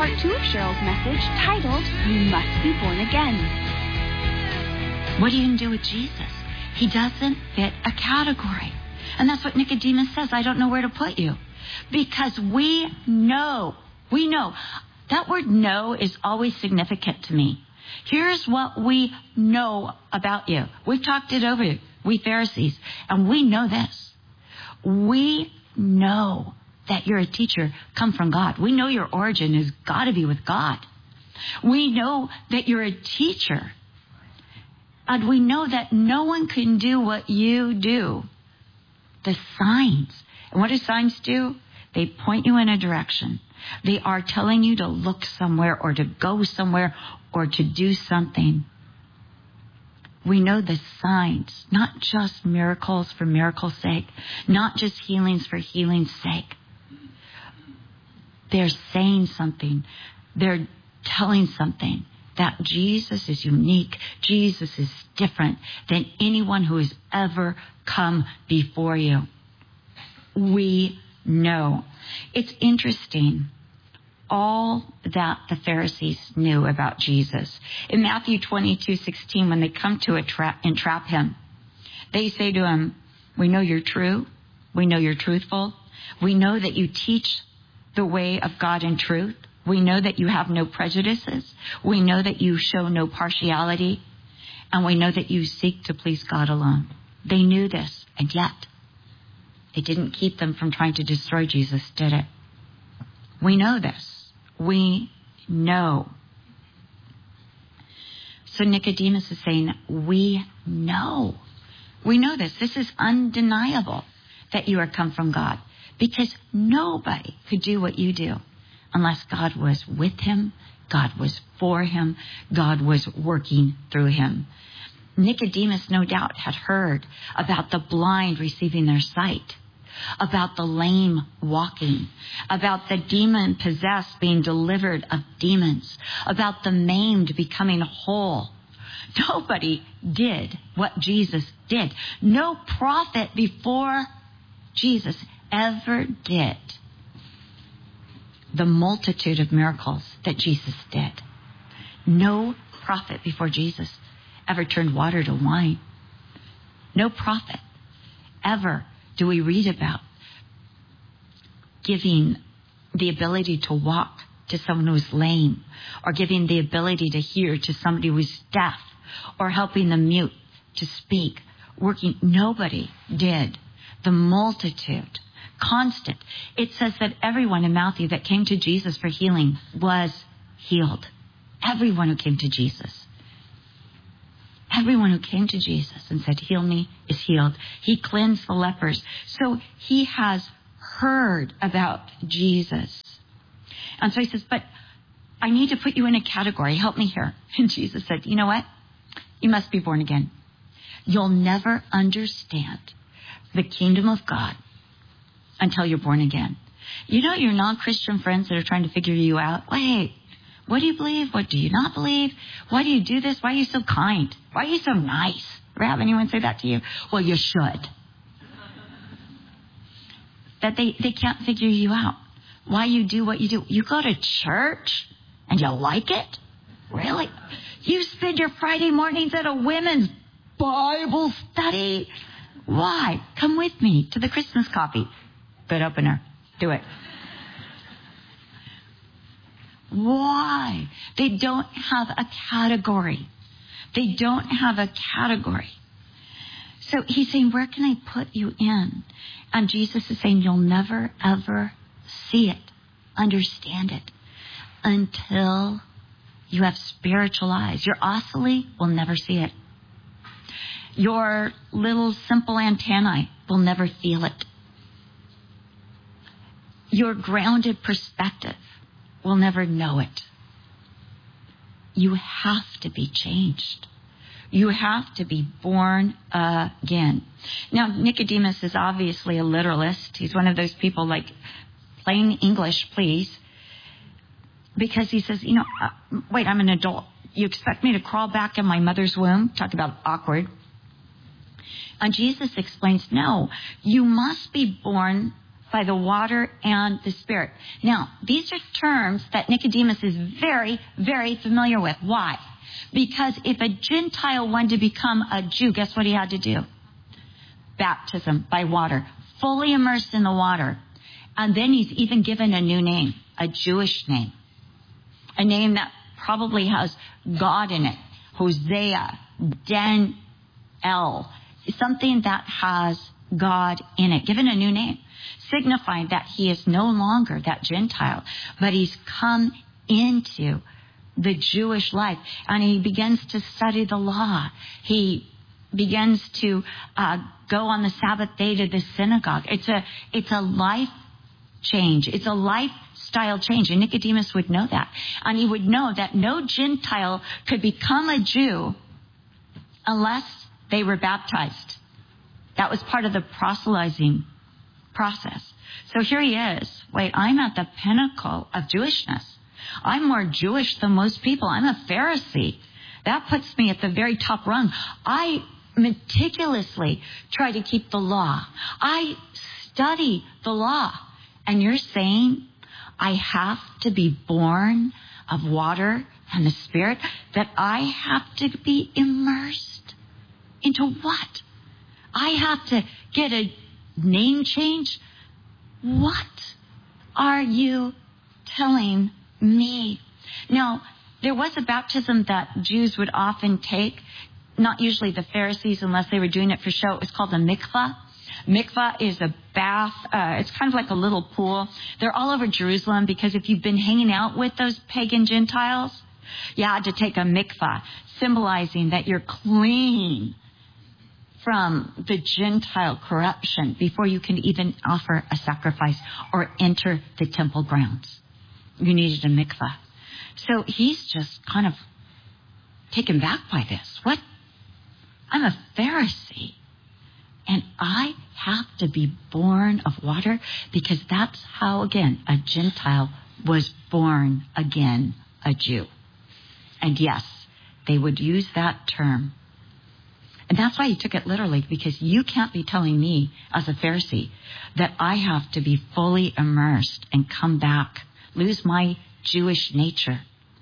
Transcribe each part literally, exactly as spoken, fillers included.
part two of Cheryl's message titled, You Must Be Born Again. What are you going to do with Jesus? He doesn't fit a category. And that's what Nicodemus says. I don't know where to put you. Because we know, we know. That word know is always significant to me. Here's what we know about you. We've talked it over, we Pharisees, and we know this. We know that you're a teacher come from God. We know your origin has got to be with God. We know that you're a teacher. And we know that no one can do what you do. The signs. And what do signs do? They point you in a direction. They are telling you to look somewhere or to go somewhere or to do something. We know the signs, not just miracles for miracles' sake, not just healings for healing's sake. They're saying something. They're telling something. That Jesus is unique. Jesus is different than anyone who has ever come before you. We know. It's interesting. All that the Pharisees knew about Jesus. In Matthew twenty-two sixteen, when they come to entrap, entrap him, they say to him, we know you're true. We know you're truthful. We know that you teach the way of God in truth. We know that you have no prejudices. We know that you show no partiality. And we know that you seek to please God alone. They knew this, and yet it didn't keep them from trying to destroy Jesus, did it? We know this. We know. So Nicodemus is saying, we know. We know this. This is undeniable that you are come from God. Because nobody could do what you do unless God was with him, God was for him, God was working through him. Nicodemus, no doubt, had heard about the blind receiving their sight, about the lame walking, about the demon-possessed being delivered of demons, about the maimed becoming whole. Nobody did what Jesus did. No prophet before Jesus ever did the multitude of miracles that Jesus did. No prophet before Jesus ever turned water to wine. No prophet ever do we read about giving the ability to walk to someone who's lame, or giving the ability to hear to somebody who's deaf, or helping the mute to speak. Working, nobody did. The multitude. Constant. It says that everyone in Matthew that came to Jesus for healing was healed. Everyone who came to Jesus. Everyone who came to Jesus and said, heal me, is healed. He cleansed the lepers. So he has heard about Jesus. And so he says, but I need to put you in a category. Help me here. And Jesus said, you know what? You must be born again. You'll never understand the kingdom of God until you're born again. You know your non-Christian friends that are trying to figure you out? Wait, what do you believe? What do you not believe? Why do you do this? Why are you so kind? Why are you so nice? Ever have anyone say that to you? Well, you should. That they, they can't figure you out. Why you do what you do. You go to church and you like it? Really? You spend your Friday mornings at a women's Bible study? Why? Come with me to the Christmas coffee. Good opener. Do it. Why? They don't have a category. They don't have a category. So he's saying, where can I put you in? And Jesus is saying, you'll never, ever see it, understand it, until you have spiritual eyes. Your ocelli will never see it. Your little simple antennae will never feel it. Your grounded perspective will never know it. You have to be changed. You have to be born again. Now, Nicodemus is obviously a literalist. He's one of those people like, plain English, please. Because he says, you know, uh, wait, I'm an adult. You expect me to crawl back in my mother's womb? Talk about awkward. And Jesus explains, no, you must be born by the water and the Spirit. Now, these are terms that Nicodemus is very, very familiar with. Why? Because if a Gentile wanted to become a Jew, guess what he had to do? Baptism by water, fully immersed in the water. And then he's even given a new name, a Jewish name, a name that probably has God in it. Hosea, Dan-El, something that has God in it, given a new name, signifying that he is no longer that Gentile, but he's come into the Jewish life, and he begins to study the law. He begins to uh, go on the Sabbath day to the synagogue. It's a it's a life change. It's a lifestyle change, and Nicodemus would know that, and he would know that no Gentile could become a Jew unless they were baptized. That was part of the proselytizing process. So here he is. Wait, I'm at the pinnacle of Jewishness. I'm more Jewish than most people. I'm a Pharisee. That puts me at the very top rung. I meticulously try to keep the law. I study the law. And you're saying I have to be born of water and the Spirit? That I have to be immersed into what? I have to get a name change? What are you telling me? Now, there was a baptism that Jews would often take, not usually the Pharisees unless they were doing it for show. It was called a mikvah. Mikvah is a bath. Uh, it's kind of like a little pool. They're all over Jerusalem because if you've been hanging out with those pagan Gentiles, you had to take a mikvah, symbolizing that you're clean from the Gentile corruption before you can even offer a sacrifice or enter the temple grounds. You needed a mikvah. So he's just kind of taken back by this. What? I'm a Pharisee, and I have to be born of water because that's how, again, a Gentile was born again a Jew. And yes, they would use that term. And that's why he took it literally, because you can't be telling me as a Pharisee that I have to be fully immersed and come back, lose my Jewish nature,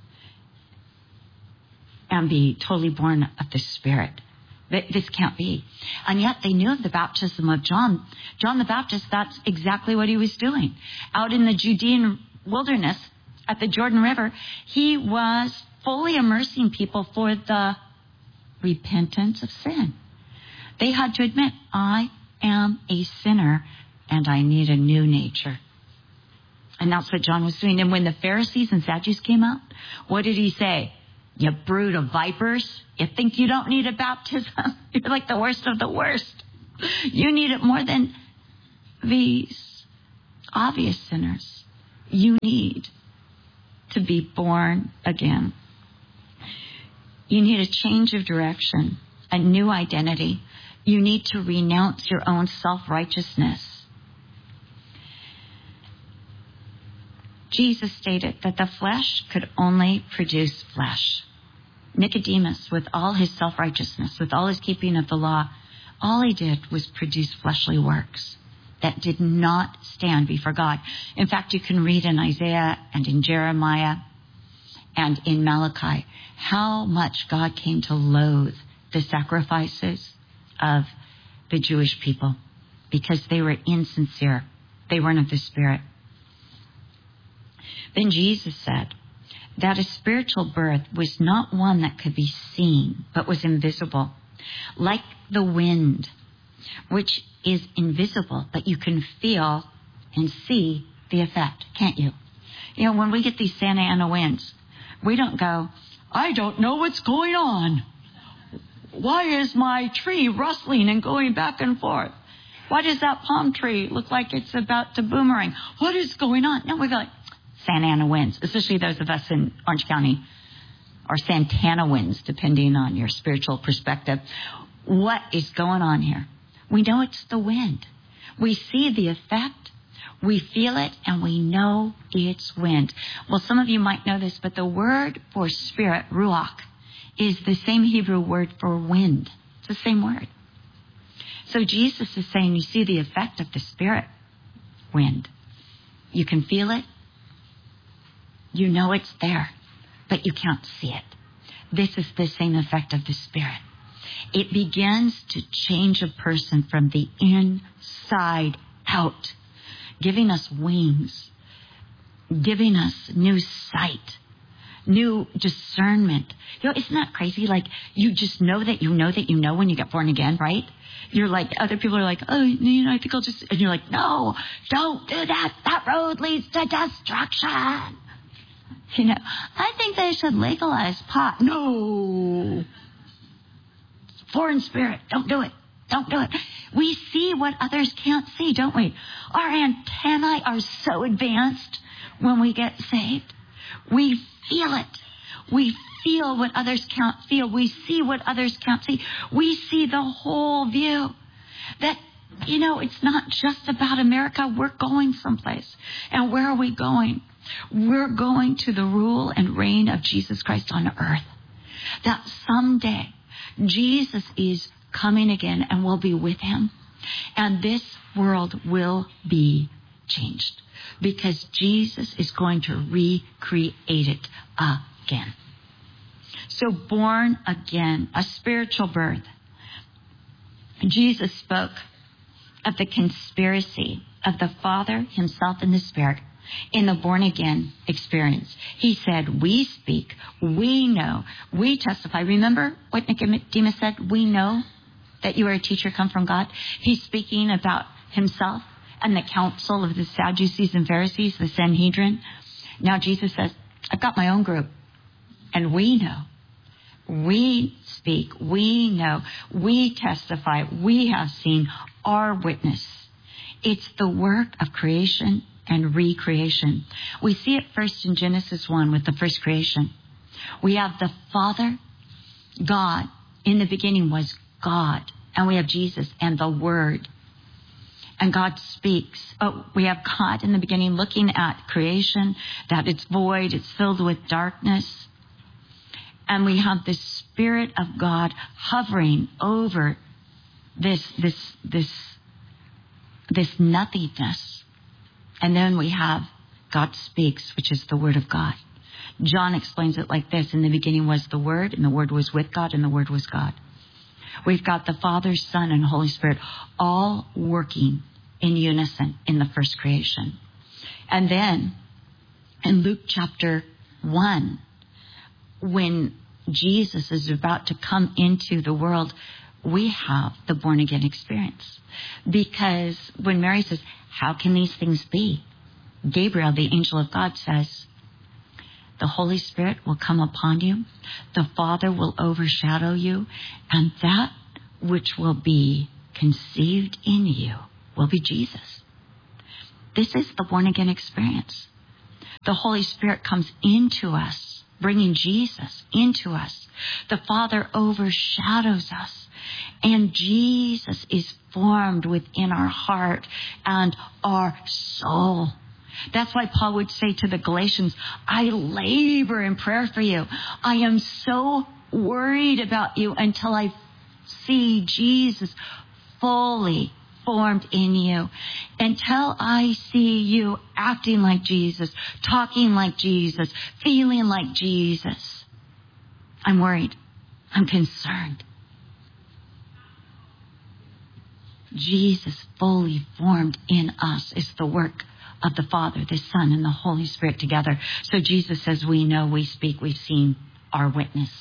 and be totally born of the Spirit. This can't be. And yet they knew of the baptism of John. John the Baptist, that's exactly what he was doing. Out in the Judean wilderness at the Jordan River, he was fully immersing people for the repentance of sin. They had to admit, I am a sinner and I need a new nature. And that's what John was doing. And when the Pharisees and Sadducees came out, what did he say? You brood of vipers. You think you don't need a baptism? You're like the worst of the worst. You need it more than these obvious sinners. You need to be born again. You need a change of direction, a new identity. You need to renounce your own self-righteousness. Jesus stated that the flesh could only produce flesh. Nicodemus, with all his self-righteousness, with all his keeping of the law, all he did was produce fleshly works that did not stand before God. In fact, you can read in Isaiah and in Jeremiah and in Malachi how much God came to loathe the sacrifices of the Jewish people because they were insincere. They weren't of the Spirit. Then Jesus said that a spiritual birth was not one that could be seen, but was invisible, like the wind, which is invisible, but you can feel and see the effect, can't you? You know, when we get these Santa Ana winds, we don't go, I don't know what's going on. Why is my tree rustling and going back and forth? Why does that palm tree look like it's about to boomerang? What is going on? No, we go like, Santa Ana winds, especially those of us in Orange County, or Santana winds, depending on your spiritual perspective. What is going on here? We know it's the wind. We see the effect. We feel it, and we know it's wind. Well, some of you might know this, but the word for spirit, ruach, is the same Hebrew word for wind. It's the same word. So Jesus is saying, you see the effect of the Spirit. wind. You can feel it. You know it's there, but you can't see it. This is the same effect of the Spirit. It begins to change a person from the inside out, giving us wings, giving us new sight, new discernment. You know, isn't that crazy? Like, you just know that you know that you know when you get born again, right? You're like, other people are like, oh, you know, I think I'll just, and you're like, no, don't do that. That road leads to destruction. You know, I think they should legalize pot. No. Foreign spirit. Don't do it. Don't do it. We see what others can't see, don't we? Our antennae are so advanced when we get saved. We feel it. We feel what others can't feel. We see what others can't see. We see the whole view. That, you know, it's not just about America. We're going someplace. And where are we going? We're going to the rule and reign of Jesus Christ on earth. That someday Jesus is coming again and we'll be with him. And this world will be changed because Jesus is going to recreate it again. So born again, a spiritual birth. Jesus spoke of the conspiracy of the Father himself and the Spirit in the born-again experience. He said, we speak, we know, we testify. Remember what Nicodemus said? We know that you are a teacher come from God. He's speaking about himself and the council of the Sadducees and Pharisees, the Sanhedrin. Now Jesus says, I've got my own group, and we know. We speak, we know, we testify, we have seen, our witness. It's the work of creation and recreation. We see it first in Genesis one with the first creation. We have the Father, God. In the beginning was God. And we have Jesus and the Word. And God speaks. Oh, we have God in the beginning looking at creation, that it's void, it's filled with darkness. And we have the Spirit of God hovering over this, this, this, this nothingness. And then we have God speaks, which is the Word of God. John explains it like this. In the beginning was the Word, and the Word was with God, and the Word was God. We've got the Father, Son, and Holy Spirit all working in unison in the first creation. And then in Luke chapter one, when Jesus is about to come into the world, we have the born-again experience. Because when Mary says, how can these things be? Gabriel, the angel of God, says, the Holy Spirit will come upon you. The Father will overshadow you. And that which will be conceived in you will be Jesus. This is the born-again experience. The Holy Spirit comes into us, bringing Jesus into us. The Father overshadows us. And Jesus is formed within our heart and our soul. That's why Paul would say to the Galatians, I labor in prayer for you. I am so worried about you until I see Jesus fully formed in you. Until I see you acting like Jesus, talking like Jesus, feeling like Jesus. I'm worried. I'm concerned. Jesus fully formed in us is the work of the Father, the Son, and the Holy Spirit together. So Jesus says, we know, we speak, we've seen, our witness.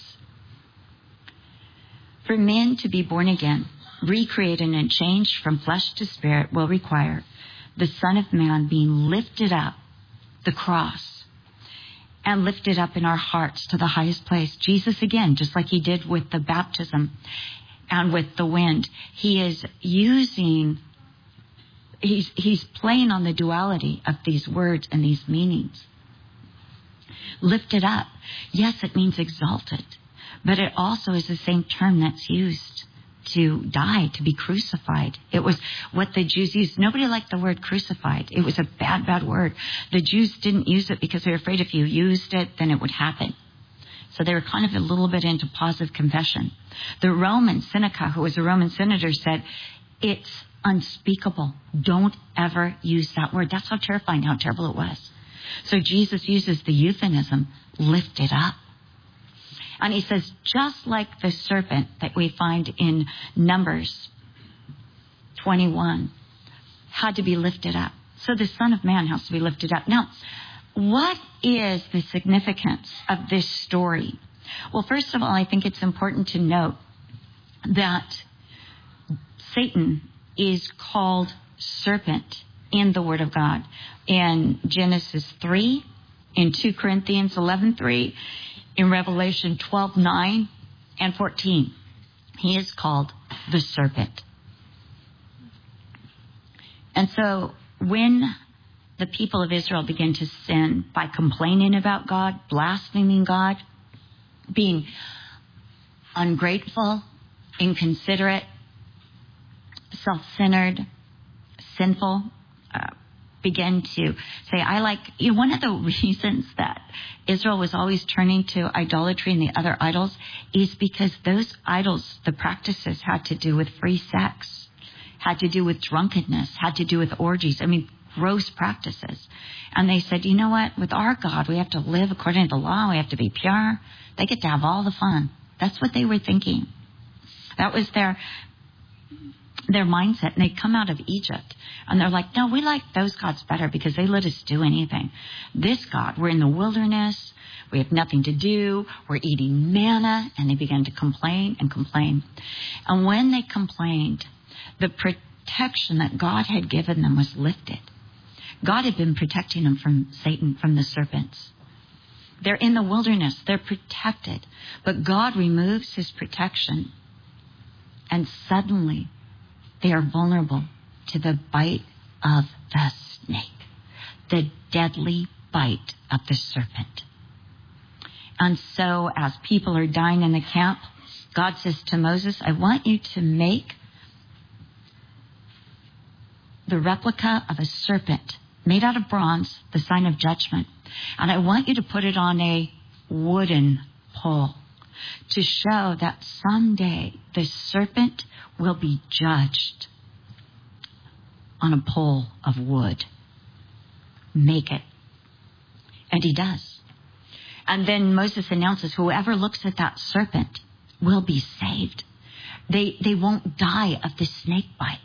For men to be born again, recreated and changed from flesh to spirit will require the Son of Man being lifted up, the cross, and lifted up in our hearts to the highest place. Jesus, again, just like he did with the baptism and with the wind, he is using, he's, he's playing on the duality of these words and these meanings. Lifted up, yes, it means exalted, but it also is the same term that's used to die, to be crucified. It was what the Jews used. Nobody liked the word crucified. It was a bad, bad word. The Jews didn't use it because they were afraid if you used it, then it would happen. So they were kind of a little bit into positive confession. The Roman Seneca, who was a Roman senator, said, it's unspeakable. Don't ever use that word. That's how terrifying, how terrible it was. So Jesus uses the euphemism, lifted up. And he says, just like the serpent that we find in Numbers twenty-one had to be lifted up. So the Son of Man has to be lifted up. Now, what is the significance of this story? Well, first of all, I think it's important to note that Satan is called serpent in the Word of God. In Genesis three, in two Corinthians eleven three, in Revelation twelve nine and fourteen, he is called the serpent. And so when the people of Israel began to sin by complaining about God, blaspheming God, being ungrateful, inconsiderate, self-centered, sinful, uh, began to say, I like, you know, one of the reasons that Israel was always turning to idolatry and the other idols is because those idols, the practices had to do with free sex, had to do with drunkenness, had to do with orgies. I mean, gross practices. And they said, you know what? With our God, we have to live according to the law. We have to be pure. They get to have all the fun. That's what they were thinking. That was their their mindset. And they come out of Egypt. And they're like, no, we like those gods better because they let us do anything. This God, we're in the wilderness. We have nothing to do. We're eating manna. And they began to complain and complain. And when they complained, the protection that God had given them was lifted. God had been protecting them from Satan, from the serpents. They're in the wilderness. They're protected. But God removes his protection. And suddenly, they are vulnerable to the bite of the snake. The deadly bite of the serpent. And so, as people are dying in the camp, God says to Moses, I want you to make the replica of a serpent made out of bronze, the sign of judgment. And I want you to put it on a wooden pole to show that someday the serpent will be judged on a pole of wood. Make it. And he does. And then Moses announces whoever looks at that serpent will be saved. They, they won't die of the snake bite.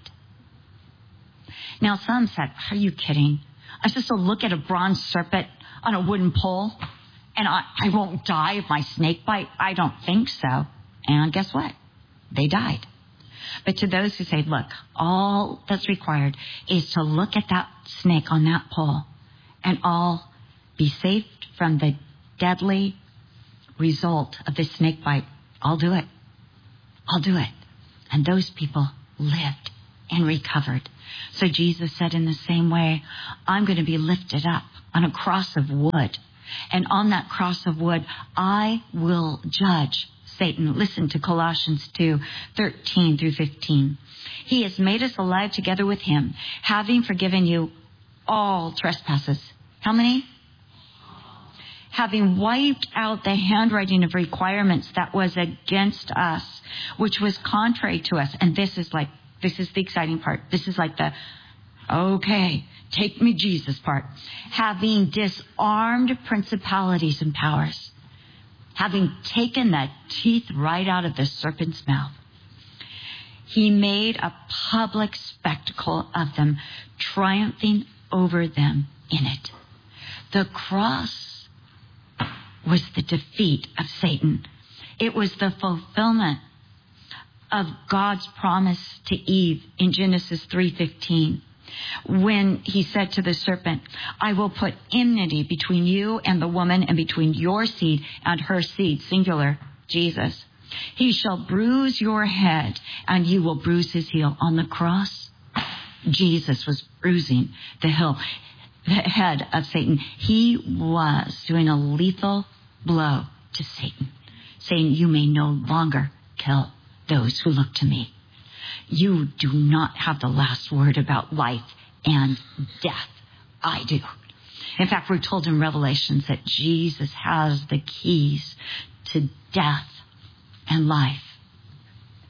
Now, some said, are you kidding? I'm supposed to look at a bronze serpent on a wooden pole and I, I won't die of my snake bite? I don't think so. And guess what? They died. But to those who say, look, all that's required is to look at that snake on that pole and all be saved from the deadly result of the snake bite. I'll do it. I'll do it. And those people lived and recovered. So Jesus said in the same way, I'm going to be lifted up on a cross of wood. And on that cross of wood, I will judge Satan. Listen to Colossians two, thirteen through fifteen. He has made us alive together with him, having forgiven you all trespasses. How many? Having wiped out the handwriting of requirements that was against us, which was contrary to us. And this is like, this is the exciting part. This is like the, okay, take me Jesus part. Having disarmed principalities and powers. Having taken the teeth right out of the serpent's mouth. He made a public spectacle of them, triumphing over them in it. The cross was the defeat of Satan. It was the fulfillment of God's promise to Eve in Genesis three fifteen. When he said to the serpent, I will put enmity between you and the woman and between your seed and her seed, singular, Jesus. He shall bruise your head and you will bruise his heel. On the cross, Jesus was bruising the heel, the head of Satan. He was doing a lethal blow to Satan, saying, you may no longer kill those who look to me. You do not have the last word about life and death. I do. In fact, we're told in Revelations that Jesus has the keys to death and life.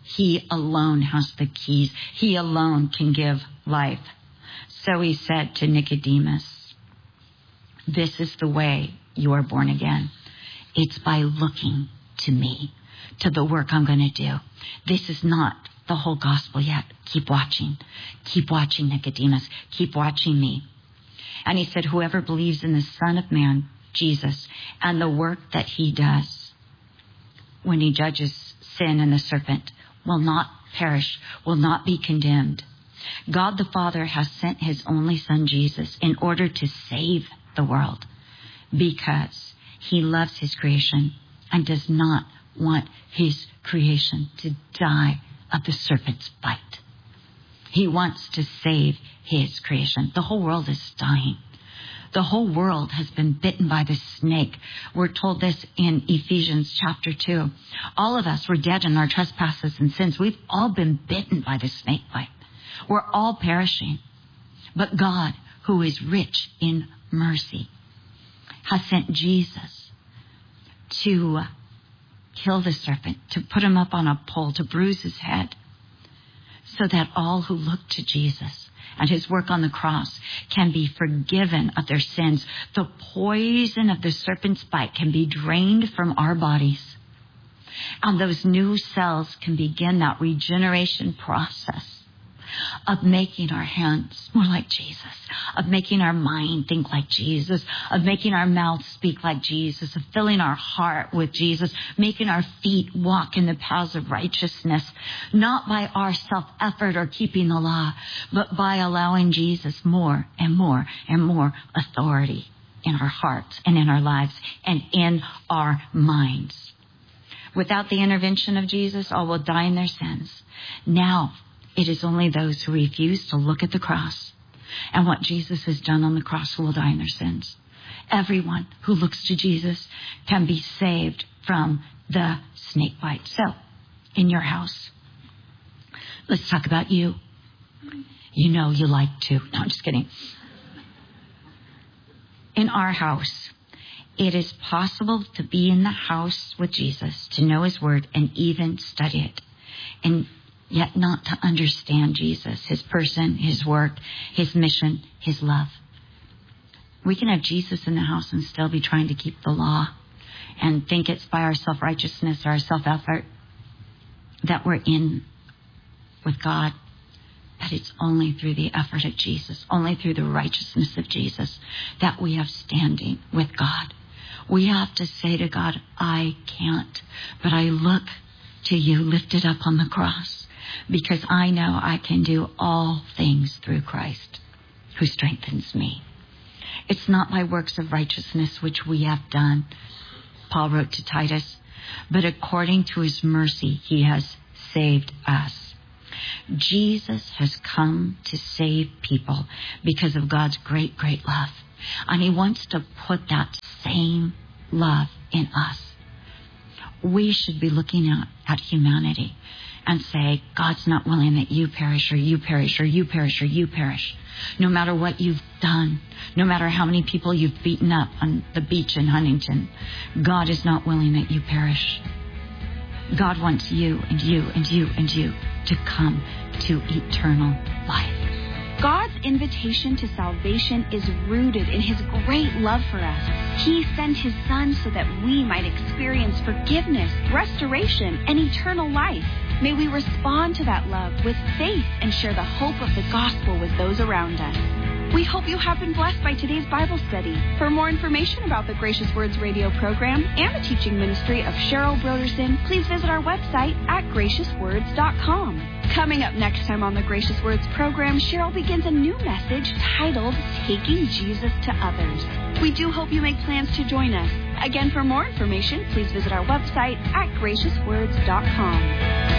He alone has the keys. He alone can give life. So he said to Nicodemus, this is the way you are born again. It's by looking to me, to the work I'm going to do. This is not the whole gospel yet. Keep watching. Keep watching, Nicodemus. Keep watching me. And he said, whoever believes in the Son of Man, Jesus, and the work that he does when he judges sin and the serpent, will not perish, will not be condemned. God the Father has sent his only Son, Jesus, in order to save the world because he loves his creation and does not want his creation to die of the serpent's bite. He wants to save his creation. The whole world is dying. The whole world has been bitten by the snake. We're told this in Ephesians chapter two. All of us were dead in our trespasses and sins. We've all been bitten by the snake bite. We're all perishing. But God, who is rich in mercy, has sent Jesus to kill the serpent, to put him up on a pole, to bruise his head, so that all who look to Jesus and his work on the cross can be forgiven of their sins. The poison of the serpent's bite can be drained from our bodies, and those new cells can begin that regeneration process of making our hands more like Jesus, of making our mind think like Jesus, of making our mouth speak like Jesus, of filling our heart with Jesus, making our feet walk in the paths of righteousness, not by our self-effort or keeping the law, but by allowing Jesus more and more and more authority in our hearts and in our lives and in our minds. Without the intervention of Jesus, all will die in their sins. Now, it is only those who refuse to look at the cross and what Jesus has done on the cross who will die in their sins. Everyone who looks to Jesus can be saved from the snake bite. So, in your house, let's talk about you. You know you like to. No, I'm just kidding. In our house, it is possible to be in the house with Jesus, to know his word and even study it, and yet not to understand Jesus, his person, his work, his mission, his love. We can have Jesus in the house and still be trying to keep the law and think it's by our self-righteousness or our self-effort that we're in with God. But it's only through the effort of Jesus, only through the righteousness of Jesus that we have standing with God. We have to say to God, I can't, but I look to you lifted up on the cross, because I know I can do all things through Christ who strengthens me. It's not by works of righteousness which we have done, Paul wrote to Titus, but according to his mercy he has saved us. Jesus has come to save people because of God's great, great love. And he wants to put that same love in us. We should be looking at, at humanity and say, God's not willing that you perish or you perish or you perish or you perish. No matter what you've done, no matter how many people you've beaten up on the beach in Huntington, God is not willing that you perish. God wants you and you and you and you to come to eternal life. God's invitation to salvation is rooted in his great love for us. He sent his Son so that we might experience forgiveness, restoration, and eternal life. May we respond to that love with faith and share the hope of the gospel with those around us. We hope you have been blessed by today's Bible study. For more information about the Gracious Words radio program and the teaching ministry of Cheryl Broderson, please visit our website at gracious words dot com. Coming up next time on the Gracious Words program, Cheryl begins a new message titled Taking Jesus to Others. We do hope you make plans to join us. Again, for more information, please visit our website at gracious words dot com.